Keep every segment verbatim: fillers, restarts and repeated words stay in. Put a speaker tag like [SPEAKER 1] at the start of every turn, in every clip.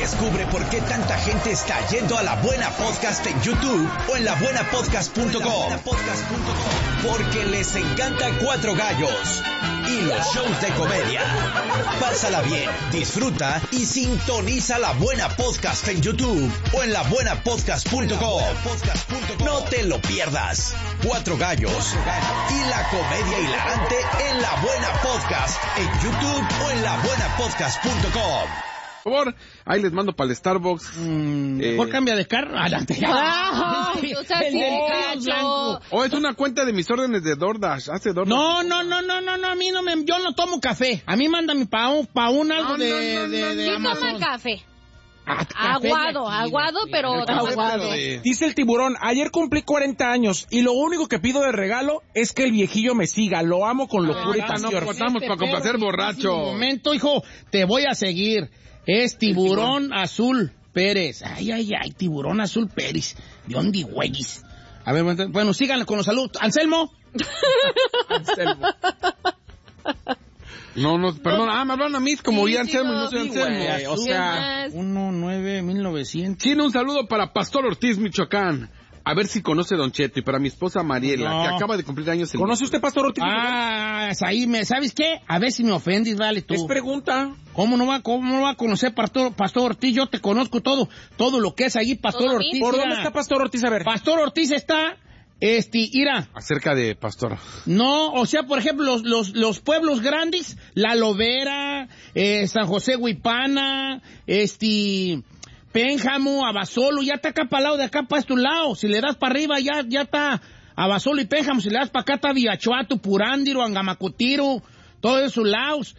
[SPEAKER 1] Descubre por qué tanta gente está yendo a La Buena Podcast en YouTube o en la buena podcast punto com. Porque les encanta Cuatro Gallos y los shows de comedia. Pásala bien, disfruta y sintoniza La Buena Podcast en YouTube o en la buena podcast punto com. No te lo pierdas. Cuatro Gallos y la comedia hilarante en La Buena Podcast en YouTube o en la buena podcast punto com.
[SPEAKER 2] Por favor, ahí les mando para el Starbucks.
[SPEAKER 3] Mm,
[SPEAKER 2] eh,
[SPEAKER 3] mejor cambia de carro. Adelante.
[SPEAKER 4] Ah,
[SPEAKER 3] El
[SPEAKER 4] o sea,
[SPEAKER 3] del
[SPEAKER 4] sí,
[SPEAKER 3] carro
[SPEAKER 4] gacho.
[SPEAKER 3] blanco.
[SPEAKER 2] O es una cuenta de mis órdenes de DoorDash. Hace DoorDash.
[SPEAKER 3] No, no, no, no, no, no, a mí no me, yo no tomo café. A mí mándame pa' un, pa' un algo
[SPEAKER 2] No,
[SPEAKER 3] de,
[SPEAKER 2] no, no,
[SPEAKER 3] de,
[SPEAKER 2] no,
[SPEAKER 3] de
[SPEAKER 4] ¿Quién
[SPEAKER 3] Amazon.
[SPEAKER 4] toma café?
[SPEAKER 3] Ah, café
[SPEAKER 4] Aguado,
[SPEAKER 3] de aquí,
[SPEAKER 4] aguado,
[SPEAKER 3] de-
[SPEAKER 4] pero
[SPEAKER 2] El café,
[SPEAKER 4] aguado.
[SPEAKER 2] pero de-
[SPEAKER 5] Dice el tiburón, ayer cumplí cuarenta años y lo único que pido de regalo es que el viejillo me siga. Lo amo con locura y
[SPEAKER 2] ahorita no
[SPEAKER 5] pasión.
[SPEAKER 2] cortamos para complacer
[SPEAKER 3] perro,
[SPEAKER 2] borracho.
[SPEAKER 3] en un momento, hijo, te voy a seguir. Es Tiburón Azul Pérez. Ay, ay, ay, Tiburón Azul Pérez. ¿De dónde, güeyes? A ver, bueno, bueno, síganle con los saludos. Anselmo.
[SPEAKER 5] Anselmo.
[SPEAKER 2] No, no, perdón. Ah, me hablan a mí como
[SPEAKER 4] Sí,
[SPEAKER 2] ya Anselmo y no
[SPEAKER 4] chicos.
[SPEAKER 2] soy
[SPEAKER 5] Sí, güey,
[SPEAKER 2] Anselmo.
[SPEAKER 5] o
[SPEAKER 4] ¿Qué
[SPEAKER 5] sea,
[SPEAKER 4] más?
[SPEAKER 3] uno nueve mil novecientos.
[SPEAKER 2] Tiene un saludo para Pastor Ortiz, Michoacán. A ver si conoce Don Cheto. Y para mi esposa Mariela,
[SPEAKER 3] No.
[SPEAKER 2] que acaba de cumplir años el...
[SPEAKER 5] ¿conoce usted Pastor Ortiz?
[SPEAKER 3] Ah, ahí me, ¿sabes qué? A ver si me ofendes, vale, tú.
[SPEAKER 5] Es pregunta.
[SPEAKER 3] ¿Cómo no va, cómo no va a conocer Pastor, Pastor Ortiz? Yo te conozco todo, todo lo que es ahí, Pastor
[SPEAKER 4] ¿Todo
[SPEAKER 3] Ortiz.
[SPEAKER 4] bien?
[SPEAKER 5] ¿Por
[SPEAKER 3] mira.
[SPEAKER 5] dónde está Pastor Ortiz? A ver.
[SPEAKER 3] Pastor Ortiz está, este, mira,
[SPEAKER 2] Acerca de Pastor.
[SPEAKER 3] no, o sea, por ejemplo, los, los, los pueblos grandes, La Lobera, eh, San José Huipana, este, Pénjamo, Abasolo, ya está acá para el lado de acá, para este lado. Si le das para arriba, ya, ya está Abasolo y Pénjamo. Si le das para acá, está Villachuato, Purándiro, Angamacutiro, todos esos lados.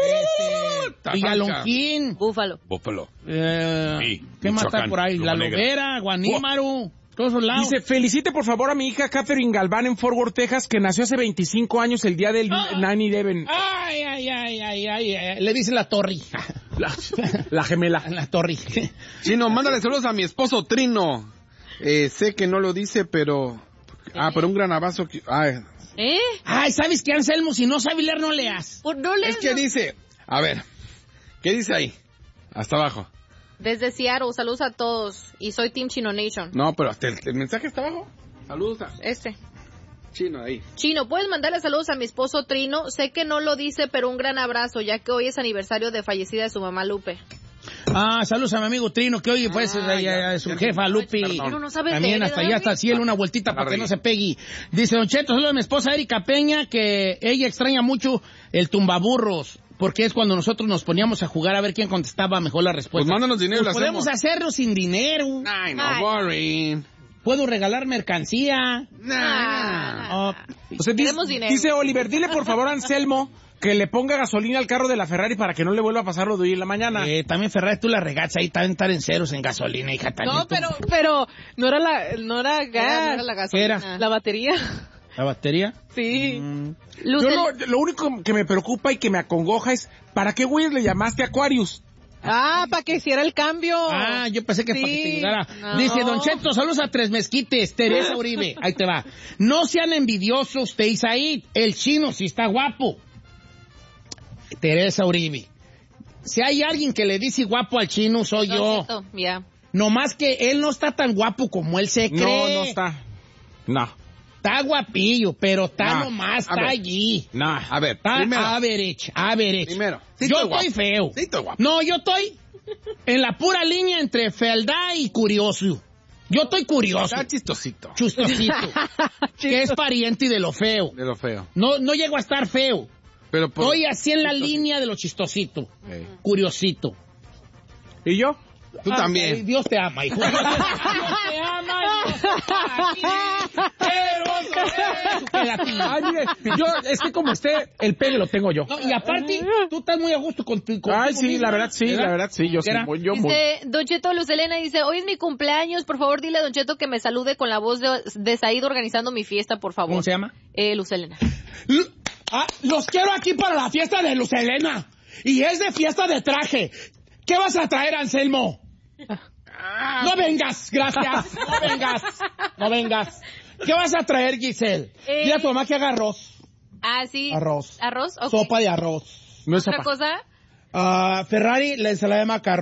[SPEAKER 3] Este, Villalongín,
[SPEAKER 4] Búfalo.
[SPEAKER 2] Búfalo.
[SPEAKER 3] eh,
[SPEAKER 2] Sí,
[SPEAKER 3] ¿qué más está
[SPEAKER 2] Michoacán,
[SPEAKER 3] por ahí? La
[SPEAKER 2] Loma Negra.
[SPEAKER 3] Lobera, Guanímaro, todos esos lados.
[SPEAKER 5] Dice, felicite por favor a mi hija Catherine Galván en Fort Worth, Texas, que nació hace veinticinco años el día del
[SPEAKER 3] Ah.
[SPEAKER 5] Nanny Devon.
[SPEAKER 3] Ay, ay, ay, ay, ay, ay, le dice la torre.
[SPEAKER 5] La, la gemela.
[SPEAKER 3] La torre.
[SPEAKER 2] Chino, mándale saludos a mi esposo Trino. Eh, sé que no lo dice, pero... Ah, pero un gran abrazo. que- Ay,
[SPEAKER 4] ¿Eh?
[SPEAKER 3] Ay, ¿sabes qué, Anselmo? Si no sabes leer, no leas.
[SPEAKER 4] Por- no le
[SPEAKER 2] es que dice... A ver, ¿qué dice ahí? Hasta abajo.
[SPEAKER 4] Desde Seattle, saludos a todos. Y soy Team Chino Nation.
[SPEAKER 2] No, pero hasta el, el mensaje está abajo. Saludos a
[SPEAKER 4] Este.
[SPEAKER 2] Chino ahí.
[SPEAKER 4] Chino, ¿puedes mandarle saludos a mi esposo Trino? Sé que no lo dice, pero un gran abrazo, ya que hoy es aniversario de fallecida de su mamá Lupe.
[SPEAKER 3] Ah, saludos a mi amigo Trino, que oye, pues,
[SPEAKER 2] Ah,
[SPEAKER 3] eh,
[SPEAKER 2] ya,
[SPEAKER 3] eh, su
[SPEAKER 2] ya,
[SPEAKER 3] jefa, Lupi.
[SPEAKER 2] perdón.
[SPEAKER 4] Pero no sabes
[SPEAKER 3] También
[SPEAKER 4] leer,
[SPEAKER 3] hasta
[SPEAKER 4] ¿verdad,
[SPEAKER 3] allá, hasta el
[SPEAKER 4] güey?
[SPEAKER 3] cielo, una vueltita para que no se pegue. Dice Don Cheto, saludos a mi esposa Erika Peña, que ella extraña mucho el tumbaburros, porque es cuando nosotros nos poníamos a jugar a ver quién contestaba mejor la respuesta.
[SPEAKER 2] Pues mándanos dinero,
[SPEAKER 3] Pues
[SPEAKER 2] lo
[SPEAKER 3] podemos
[SPEAKER 2] hacemos.
[SPEAKER 3] hacerlo sin dinero.
[SPEAKER 2] Ay, no,
[SPEAKER 4] Ay.
[SPEAKER 2] boring.
[SPEAKER 3] Puedo regalar mercancía.
[SPEAKER 4] Ah,
[SPEAKER 3] Oh,
[SPEAKER 5] O sea, dice,
[SPEAKER 4] Queremos dinero.
[SPEAKER 5] dice Oliver, dile por favor a Anselmo que le ponga gasolina al carro de la Ferrari para que no le vuelva a pasar lo de hoy en la mañana.
[SPEAKER 3] eh, también Ferrari, tú la regatas ahí, también estar en ceros en gasolina, hija. también
[SPEAKER 6] No,
[SPEAKER 3] tú.
[SPEAKER 6] pero, pero no era la, no era gas,
[SPEAKER 4] Era- no era la gasolina.
[SPEAKER 3] ¿Qué era?
[SPEAKER 6] la batería.
[SPEAKER 3] ¿La batería?
[SPEAKER 6] Sí.
[SPEAKER 3] Mm.
[SPEAKER 4] Luz
[SPEAKER 5] Yo
[SPEAKER 4] del-
[SPEAKER 5] lo, lo único que me preocupa y que me acongoja es, ¿para qué güeyes le llamaste a Aquarius?
[SPEAKER 6] Ah, para que hiciera el cambio.
[SPEAKER 3] Ah, yo pensé que
[SPEAKER 6] Sí.
[SPEAKER 3] para que te ayudara.
[SPEAKER 4] No.
[SPEAKER 3] Dice, Don Cheto, saludos a Tres Mezquites, Teresa Uribe. Ahí te va. No sean envidiosos, ustedes ahí. El chino sí está guapo. Teresa Uribe. Si hay alguien que le dice guapo al chino, soy
[SPEAKER 4] Don
[SPEAKER 3] yo.
[SPEAKER 4] Cheto, ya.
[SPEAKER 3] No más que él no está tan guapo como él se cree.
[SPEAKER 5] No, no está. No,
[SPEAKER 3] Está guapillo, pero está
[SPEAKER 2] No,
[SPEAKER 3] nomás,
[SPEAKER 2] a
[SPEAKER 3] está
[SPEAKER 2] ver.
[SPEAKER 3] allí.
[SPEAKER 5] no.
[SPEAKER 2] A ver,
[SPEAKER 3] Está
[SPEAKER 2] primero.
[SPEAKER 3] average, average.
[SPEAKER 2] Primero. Sí
[SPEAKER 3] yo
[SPEAKER 2] estoy
[SPEAKER 3] estoy feo.
[SPEAKER 2] Sí estoy guapo.
[SPEAKER 3] No, yo estoy en la pura línea entre fealdad y curioso. Yo estoy curioso,
[SPEAKER 2] Está chistosito.
[SPEAKER 3] chustosito, que es pariente de lo feo.
[SPEAKER 2] De lo feo.
[SPEAKER 3] No, no llego a estar feo.
[SPEAKER 2] Pero por...
[SPEAKER 3] Estoy así en la
[SPEAKER 2] chistosito.
[SPEAKER 3] línea de lo chistosito,
[SPEAKER 2] Ey.
[SPEAKER 3] curiosito.
[SPEAKER 5] ¿Y yo?
[SPEAKER 2] Tú
[SPEAKER 3] Ay,
[SPEAKER 2] también.
[SPEAKER 3] Dios te ama, hijo. Dios te ama, Dios te ama. Aquí, pero quédate.
[SPEAKER 5] Ay, mire, yo, es que como esté, el pegue lo tengo yo.
[SPEAKER 3] No, y aparte, tú estás muy a gusto con tu contigo
[SPEAKER 5] Ay, sí,
[SPEAKER 3] misma,
[SPEAKER 5] la verdad, sí, la verdad, sí, yo sí,
[SPEAKER 3] ¿Era?
[SPEAKER 5] muy- yo muy...
[SPEAKER 4] Dice Don Cheto, Luz Elena dice, hoy es mi cumpleaños, por favor dile a Don Cheto que me salude con la voz de, de Said organizando mi fiesta, por favor.
[SPEAKER 3] ¿Cómo se llama?
[SPEAKER 4] Eh, Luz Elena.
[SPEAKER 3] L- ah, los quiero aquí para la fiesta de Luz Helena. Y es de fiesta de traje. ¿Qué vas a traer, Anselmo? No vengas, gracias. No vengas. No vengas. ¿Qué vas a traer, Giselle?
[SPEAKER 4] Eh.
[SPEAKER 3] Dile a tu mamá que haga arroz.
[SPEAKER 4] Ah, sí.
[SPEAKER 3] Arroz.
[SPEAKER 4] Arroz, ok.
[SPEAKER 3] Sopa de arroz.
[SPEAKER 5] No es
[SPEAKER 4] ¿Otra
[SPEAKER 5] sopa.
[SPEAKER 4] cosa?
[SPEAKER 3] Ah, Ferrari, la ensalada de macarrón.